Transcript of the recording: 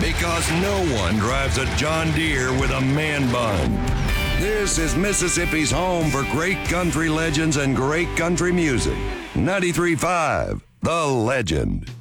Because no one drives a John Deere with a man bun. This is Mississippi's home for great country legends and great country music. 93.5, The Legend.